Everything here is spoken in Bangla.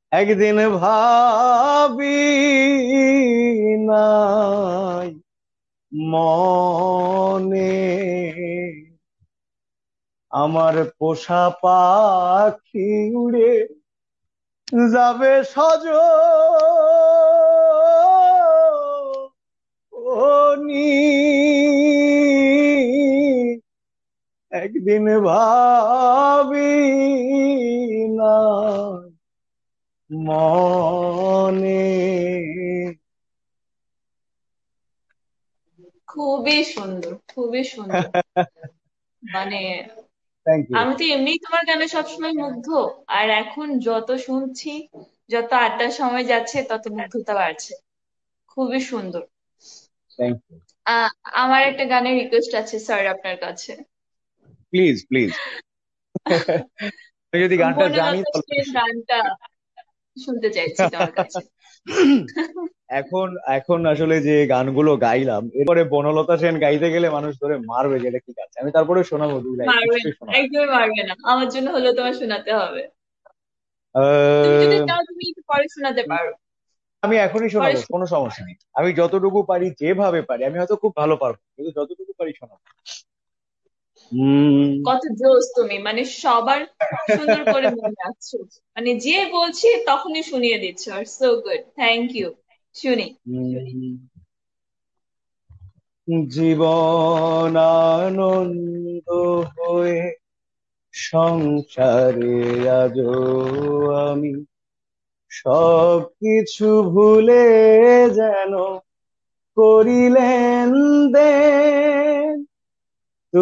একদিন ভাবি নাই মনে আমার পোষা পাখি উড়ে যাবে সজনি। একদিন ভাবি না মনে। খুবই সুন্দর, খুবই সুন্দর। মানে থ্যাংক ইউ। আমি তো এমনি তোমার গানে সবসময় মুগ্ধ, আর এখন যত শুনছি, যত আড্ডার সময় যাচ্ছে, তত মুগ্ধতা বাড়ছে। খুবই সুন্দর। Thank you. আহ আমার একটা গানের রিকোয়েস্ট আছে স্যার আপনার কাছে। প্লিজ প্লিজ, আমি যদি গানটা জানি বনলতা তাহলে সেন অবশ্যই। গানটা শুনতে চাইছি তোমার কাছে। এখন এখন আসলে যে গানগুলো গাইলাম এরপরে বনলতা সেন গাইতে গেলে মানুষ ধরে মারবে যে এটা কি গাচ্ছে, আমি তারপরে শোনাবো দুই লাইন, মারবে না, নিশ্চয়ই শোনাবো। একদমই মারবে না, আমার জন্য হলেও তোমার শোনাতে হবে। তুমি যদি আহ, চাও তুমি একটু পরে শোনাতে পারো। আমি এখনই পরে শোনাবো, কোনো সমস্যা নেই। আমি যতটুকু পারি যেভাবে পারি, আমি হয়তো খুব ভালো পারবো কিন্তু যতটুকু পারি শোনাবো। হম। কত জোস তুমি, মানে সবার সুন্দর করে মনে রাখছো। মানে যে বলছি তখনই শুনিয়ে দিচ্ছ, আর সো গুড, থ্যাংক ইউ। শুনি। জীবন আনন্দ হয়ে সংসারে আজো আমি সবকিছু ভুলে যেন করিলেন দে